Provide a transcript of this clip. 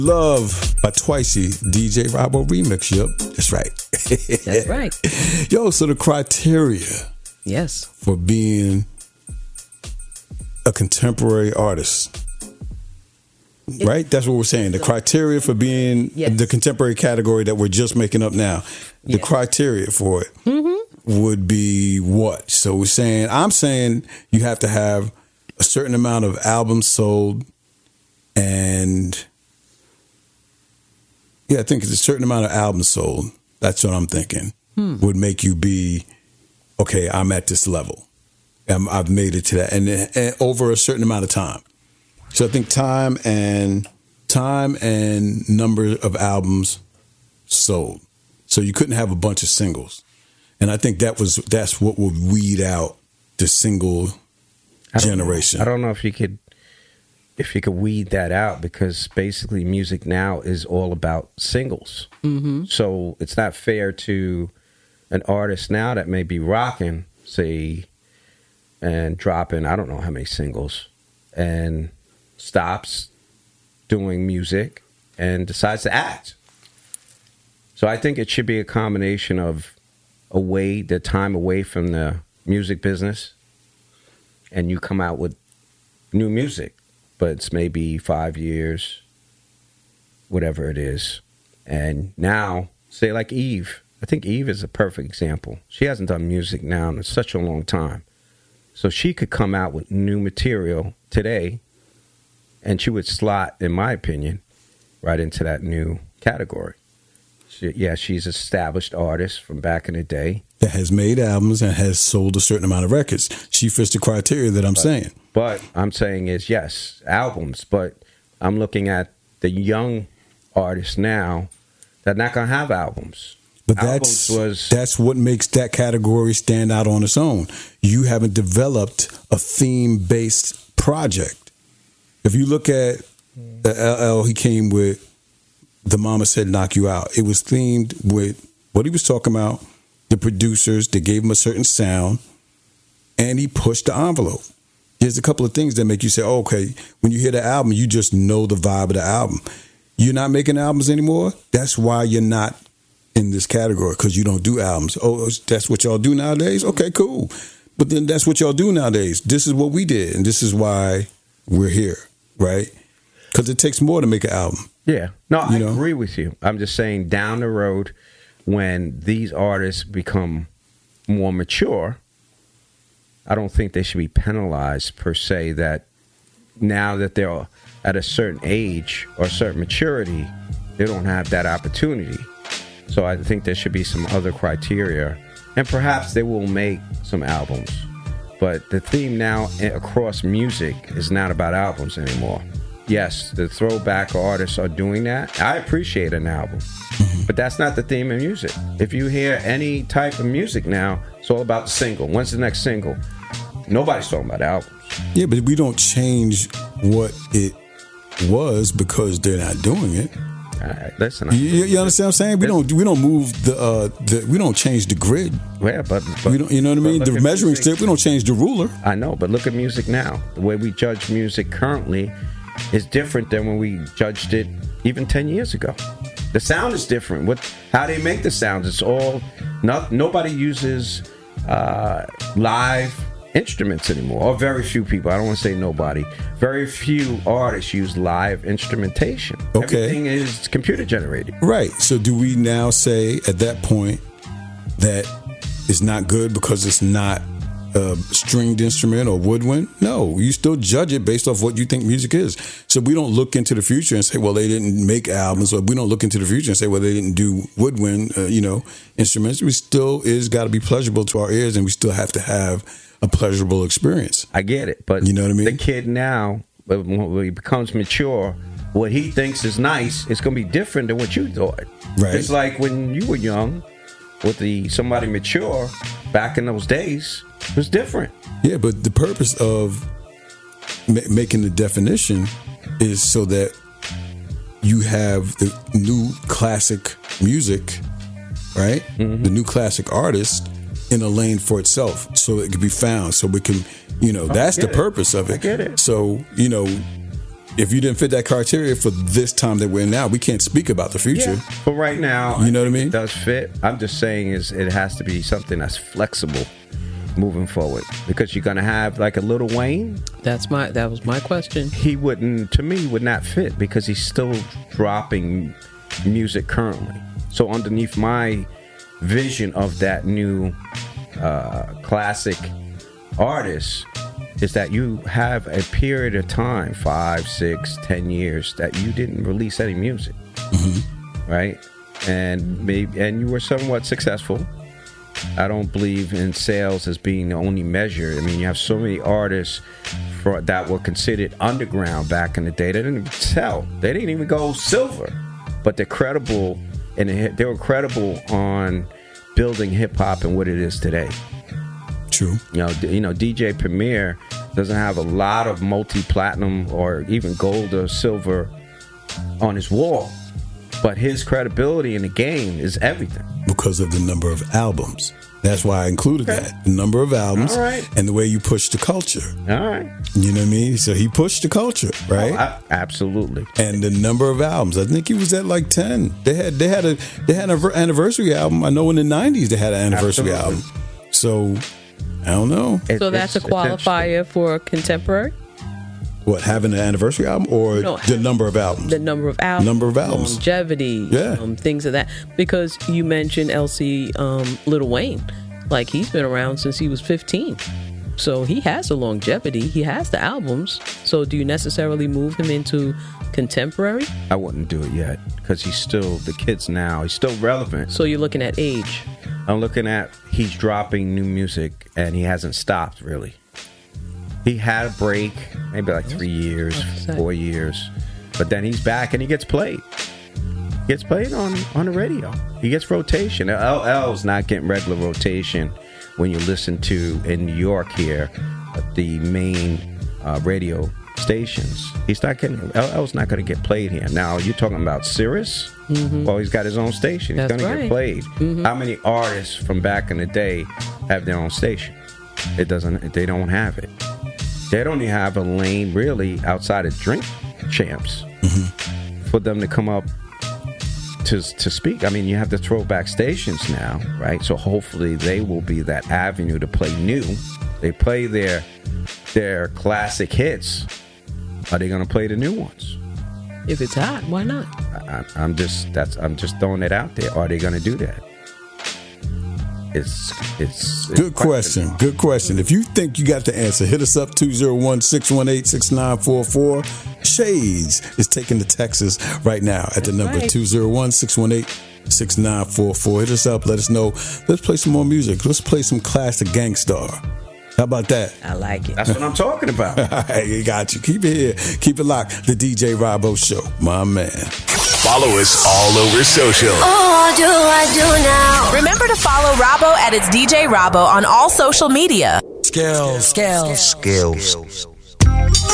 Love by Twicey, DJ Robbo remix. Yep, that's right. That's right. Yo, so the criteria, yes, for being a contemporary artist, right? That's what we're saying. The criteria for being the contemporary category that we're just making up now. The criteria for it would be what? So I'm saying you have to have a certain amount of albums sold, and I think it's a certain amount of albums sold. That's what I'm thinking. Would make you be, okay, I'm at this level. I've made it to that. And over a certain amount of time. So I think time and number of albums sold. So you couldn't have a bunch of singles. And I think that's what would weed out the single generation. I don't know if you could weed that out, because basically music now is all about singles. So it's not fair to an artist now that may be rocking, say, and dropping, I don't know how many singles, and stops doing music and decides to act. So I think it should be a combination of the time away from the music business, and you come out with new music. But it's maybe 5 years, whatever it is. And now, say like Eve. I think Eve is a perfect example. She hasn't done music now in such a long time. So she could come out with new material today, and she would slot, in my opinion, right into that new category. She's an established artist from back in the day. That has made albums and has sold a certain amount of records. She fits the criteria that I'm saying. But I'm saying is, yes, albums. But I'm looking at the young artists now that are not going to have albums. But that's what makes that category stand out on its own. You haven't developed a theme-based project. If you look at the LL he came with, The Mama Said Knock You Out, it was themed with what he was talking about, the producers, they gave him a certain sound, and he pushed the envelope. There's a couple of things that make you say, oh, okay, when you hear the album, you just know the vibe of the album. You're not making albums anymore? That's why you're not in this category, because you don't do albums. Oh, that's what y'all do nowadays? Okay, cool. But then that's what y'all do nowadays. This is what we did, and this is why we're here, right? Because it takes more to make an album. Yeah. No, I agree with you. I'm just saying down the road, when these artists become more mature, I don't think they should be penalized per se, that now that they're at a certain age or certain maturity, they don't have that opportunity. So I think there should be some other criteria, and perhaps they will make some albums. But the theme now across music is not about albums anymore. Yes, the throwback artists are doing that. I appreciate an album, but that's not the theme of music. If you hear any type of music now, it's all about the single. When's the next single? Nobody's talking about albums. Yeah, but we don't change what it was because they're not doing it. Listen, you understand what I'm saying? We don't move we don't change the grid. Yeah, but we don't. You know what I mean? The measuring stick. We don't change the ruler. I know, but look at music now. The way we judge music currently is different than when we judged it even 10 years ago. The sound is different. How they make the sounds? It's all nobody uses live instruments anymore, or very few people. I don't want to say nobody. Very few artists use live instrumentation. Okay. Everything is computer generated. Right. So do we now say at that point that it's not good because it's not a stringed instrument or woodwind? No, you still judge it based off what you think music is. So we don't look into the future and say, well, they didn't make albums, or we don't look into the future and say, well, they didn't do woodwind, instruments. We still got to be pleasurable to our ears, and we still have to have a pleasurable experience. I get it, but you know what I mean? The kid now, when he becomes mature, what he thinks is nice, it's going to be different than what you thought. Right. It's like when you were young, with somebody mature back in those days, it was different. Yeah, but the purpose of making the definition is so that you have the new classic music, right? Mm-hmm. The new classic artist in a lane for itself, so it can be found, so we can, that's the purpose of it. I get it. So, if you didn't fit that criteria for this time that we're in now, we can't speak about the future. Yeah. But right now, you know what I mean? It does fit. I'm just saying it has to be something that's flexible moving forward, because you're gonna have like a Lil Wayne. That was my question. He would not fit because he's still dropping music currently. So underneath my vision of that new classic artist is that you have a period of time, 5, 6, 10 years, that you didn't release any music, right? And you were somewhat successful. I don't believe in sales as being the only measure. I mean, you have so many artists that were considered underground back in the day. They didn't even sell. They didn't even go silver, but they're credible, and they were credible on building hip hop and what it is today. True. You know, DJ Premier doesn't have a lot of multi-platinum or even gold or silver on his wall, but his credibility in the game is everything because of the number of albums. That's why I included that. The number of albums and the way you push the culture. All right. You know what I mean? So he pushed the culture, right? Oh, absolutely. And the number of albums. I think he was at like 10. They had an anniversary album. I know in the 90s they had an anniversary album. So I don't know. So that's a qualifier for contemporary? What, having an anniversary album or the number of albums? The number of albums. Number of albums. Longevity. Things of that. Because you mentioned Lil Wayne. Like, he's been around since he was 15. So he has the longevity. He has the albums. So do you necessarily move him into contemporary? I wouldn't do it yet because he's still, the kids now, he's still relevant. So you're looking at age. I'm looking at he's dropping new music and he hasn't stopped really. He had a break, maybe like 3 years, 4 years, but then he's back and he gets played. He gets played on the radio. He gets rotation. LL's not getting regular rotation when you listen to in New York here, the main radio stations. LL's not going to get played here. Now you're talking about Sirius. Well, he's got his own station. He's going to get played. How many artists from back in the day have their own station? They don't have it. They don't even have a lane really outside of Drink Champs for them to come up to speak. I mean, you have the throwback stations now, right? So hopefully they will be that avenue to play new. They play their classic hits. Are they going to play the new ones? If it's hot, why not? I'm just throwing it out there. Are they going to do that? It's good question. Good question. If you think you got the answer, hit us up 201-618-6944. Shades is taking to Texas right now at the number 201-618-6944. Hit us up. Let us know. Let's play some more music. Let's play some classic Gangstar. How about that? I like it. That's what I'm talking about. I got you. Keep it here. Keep it locked. The DJ Robbo Show. My man. Follow us all over social. Oh, do I do now? Remember to follow Robbo at its DJ Robbo on all social media. Skills.